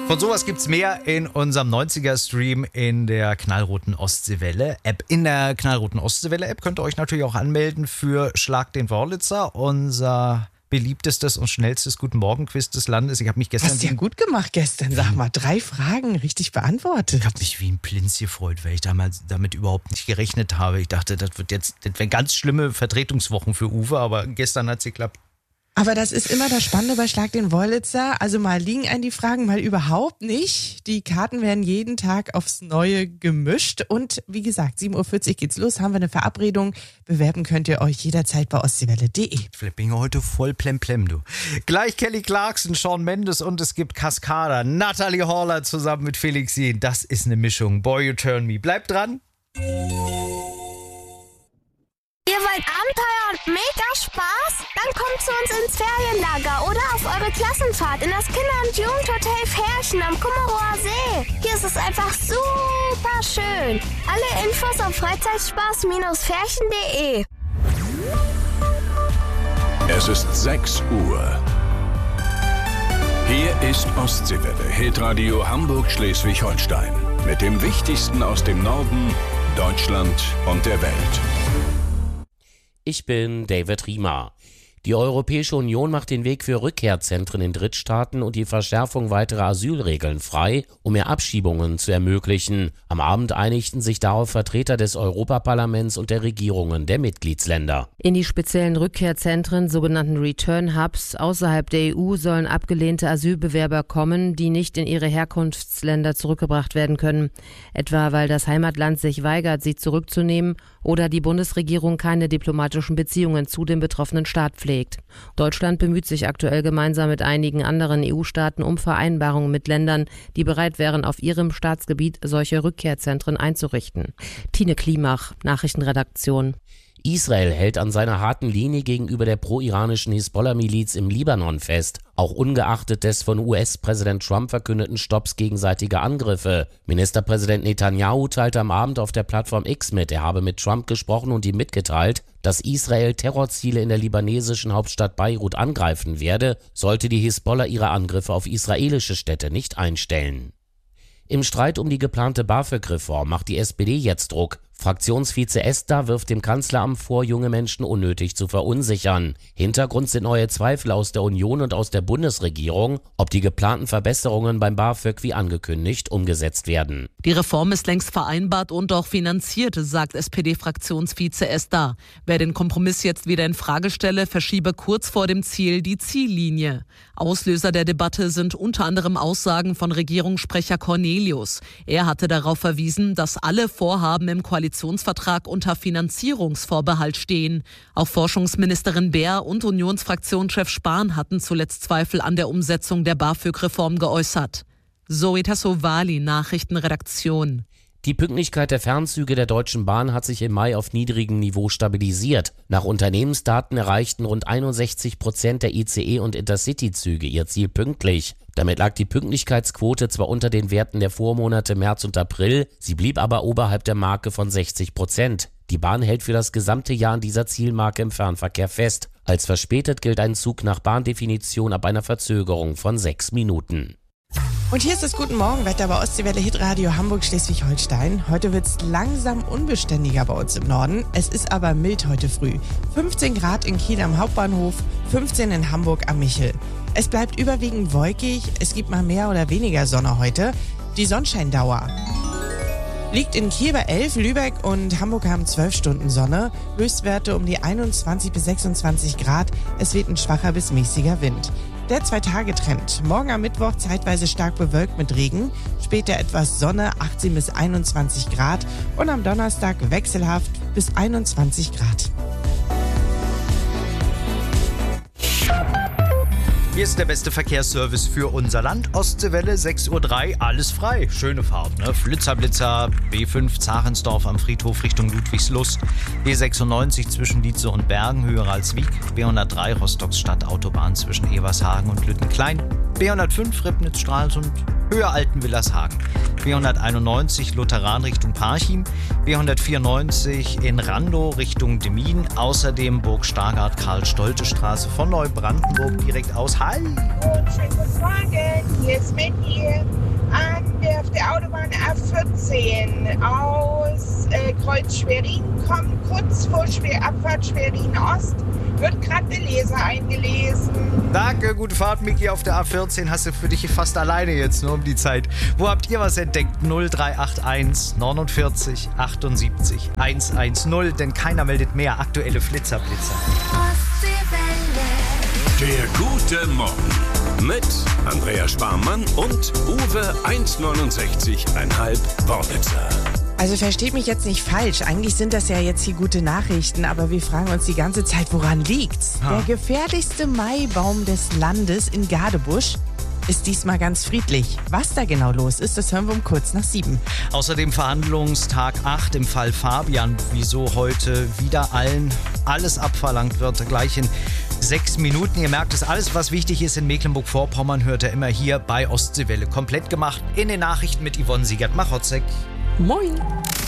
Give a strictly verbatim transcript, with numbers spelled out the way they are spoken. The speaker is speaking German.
Von sowas gibt's mehr in unserem neunziger-Stream in der knallroten Ostseewelle-App. In der knallroten Ostseewelle-App könnt ihr euch natürlich auch anmelden für Schlag den Wörlitzer, unser beliebtestes und schnellstes Guten Morgen-Quiz des Landes. Ich habe mich gestern... Hast du ja gut gemacht gestern, sag mal. Drei Fragen richtig beantwortet. Ich habe mich wie ein Plinz gefreut, weil ich damals damit überhaupt nicht gerechnet habe. Ich dachte, das wird jetzt das wären ganz schlimme Vertretungswochen für Uwe, aber gestern hat es geklappt. Aber das ist immer das Spannende bei Schlag den Wörlitzer. Also mal liegen einem die Fragen, mal überhaupt nicht. Die Karten werden jeden Tag aufs Neue gemischt. Und wie gesagt, sieben Uhr vierzig geht's los, haben wir eine Verabredung. Bewerben könnt ihr euch jederzeit bei ostseewelle punkt de. Ich bin heute voll plemplem, du. Gleich Kelly Clarkson, Shawn Mendes und es gibt Cascada, Natalie Horler zusammen mit Felix Jähn. Das ist eine Mischung. Boy, you turn me. Bleibt dran. Ihr wollt Abenteuer und mega Spaß? Dann kommt zu uns ins Ferienlager oder auf eure Klassenfahrt in das Kinder- und Jugendhotel Ferchen am Kummerower See. Hier ist es einfach super schön. Alle Infos auf freizeitspaß Ferchen punkt de. Es ist sechs Uhr. Hier ist Ostseewelle, Hitradio Hamburg-Schleswig-Holstein. Mit dem Wichtigsten aus dem Norden, Deutschland und der Welt. Ich bin David Riemer. Die Europäische Union macht den Weg für Rückkehrzentren in Drittstaaten und die Verschärfung weiterer Asylregeln frei, um mehr Abschiebungen zu ermöglichen. Am Abend einigten sich darauf Vertreter des Europaparlaments und der Regierungen der Mitgliedsländer. In die speziellen Rückkehrzentren, sogenannten Return Hubs, außerhalb der E U sollen abgelehnte Asylbewerber kommen, die nicht in ihre Herkunftsländer zurückgebracht werden können. Etwa weil das Heimatland sich weigert, sie zurückzunehmen oder die Bundesregierung keine diplomatischen Beziehungen zu dem betroffenen Staat pflegt. Deutschland bemüht sich aktuell gemeinsam mit einigen anderen E U-Staaten um Vereinbarungen mit Ländern, die bereit wären, auf ihrem Staatsgebiet solche Rückkehrzentren einzurichten. Tine Klimach, Nachrichtenredaktion. Israel hält an seiner harten Linie gegenüber der pro-iranischen Hisbollah-Miliz im Libanon fest, auch ungeachtet des von U S-Präsident Trump verkündeten Stopps gegenseitiger Angriffe. Ministerpräsident Netanyahu teilte am Abend auf der Plattform X mit, er habe mit Trump gesprochen und ihm mitgeteilt, dass Israel Terrorziele in der libanesischen Hauptstadt Beirut angreifen werde, sollte die Hisbollah ihre Angriffe auf israelische Städte nicht einstellen. Im Streit um die geplante BAföG-Reform macht die S P D jetzt Druck. Fraktionsvize Esther wirft dem Kanzleramt vor, junge Menschen unnötig zu verunsichern. Hintergrund sind neue Zweifel aus der Union und aus der Bundesregierung, ob die geplanten Verbesserungen beim BAföG wie angekündigt umgesetzt werden. Die Reform ist längst vereinbart und auch finanziert, sagt S P D-Fraktionsvize Esther. Wer den Kompromiss jetzt wieder in Frage stelle, verschiebe kurz vor dem Ziel die Ziellinie. Auslöser der Debatte sind unter anderem Aussagen von Regierungssprecher Cornelius. Er hatte darauf verwiesen, dass alle Vorhaben im Koalitionsvertrag unter Finanzierungsvorbehalt stehen. Auch Forschungsministerin Beer und Unionsfraktionschef Spahn hatten zuletzt Zweifel an der Umsetzung der BAföG-Reform geäußert. Zoe Tassovali, Nachrichtenredaktion. Die Pünktlichkeit der Fernzüge der Deutschen Bahn hat sich im Mai auf niedrigem Niveau stabilisiert. Nach Unternehmensdaten erreichten rund einundsechzig Prozent der I C E- und Intercity-Züge ihr Ziel pünktlich. Damit lag die Pünktlichkeitsquote zwar unter den Werten der Vormonate März und April, sie blieb aber oberhalb der Marke von sechzig Prozent. Die Bahn hält für das gesamte Jahr an dieser Zielmarke im Fernverkehr fest. Als verspätet gilt ein Zug nach Bahndefinition ab einer Verzögerung von sechs Minuten. Und hier ist das Guten Morgen Wetter bei Ostseewelle Hitradio Hamburg-Schleswig-Holstein. Heute wird es langsam unbeständiger bei uns im Norden. Es ist aber mild heute früh. fünfzehn Grad in Kiel am Hauptbahnhof, fünfzehn in Hamburg am Michel. Es bleibt überwiegend wolkig, es gibt mal mehr oder weniger Sonne heute. Die Sonnenscheindauer liegt in Kiel bei elf, Lübeck und Hamburg haben zwölf Stunden Sonne. Höchstwerte um die einundzwanzig bis sechsundzwanzig Grad. Es weht ein schwacher bis mäßiger Wind. Der Zwei-Tage-Trend. Morgen am Mittwoch zeitweise stark bewölkt mit Regen, später etwas Sonne, achtzehn bis einundzwanzig Grad und am Donnerstag wechselhaft bis einundzwanzig Grad. Hier ist der beste Verkehrsservice für unser Land. Ostseewelle sechs Uhr drei, alles frei. Schöne Fahrt, ne? Flitzer, Blitzer, B fünf Zarensdorf am Friedhof Richtung Ludwigslust. B sechsundneunzig zwischen Dietze und Bergen, höher als Wieg. B hundertdrei Rostocks Stadtautobahn zwischen Evershagen und Lüttenklein. B hundertfünf Ribnitz-Stralsund, höher Altenwillershagen. B hunderteinundneunzig Lutheran Richtung Parchim. B hundertvierundneunzig in Randow Richtung Demmin. Außerdem Burg Stargard Karl-Stolte-Straße von Neubrandenburg direkt aus. Hi! Schönen guten Morgen, hier ist Mandy. vierzehn aus äh, Kreuz Schwerin kommt, kurz vor Schwer Abfahrt Schwerin Ost, wird gerade der Leser eingelesen. Danke, gute Fahrt, Miki. Auf der A vierzehn hast du für dich fast alleine jetzt nur um die Zeit. Wo habt ihr was entdeckt? null drei acht eins neunundvierzig achtundsiebzig hundertzehn, denn keiner meldet mehr. Aktuelle Flitzerblitzer. Der gute Morgen mit Andrea Sparmann und Uwe eins neunundsechzig Komma fünf Wornitzer. Also versteht mich jetzt nicht falsch, eigentlich sind das ja jetzt hier gute Nachrichten, aber wir fragen uns die ganze Zeit, woran liegt's? Ha. Der gefährlichste Maibaum des Landes in Gadebusch ist diesmal ganz friedlich. Was da genau los ist, das hören wir um kurz nach sieben. Außerdem Verhandlungstag acht im Fall Fabian. Wieso heute wieder allen alles abverlangt wird, gleich in sechs Minuten. Ihr merkt es, alles was wichtig ist in Mecklenburg-Vorpommern hört ihr immer hier bei Ostseewelle. Komplett gemacht in den Nachrichten mit Yvonne Siegert-Machotzek. Moin!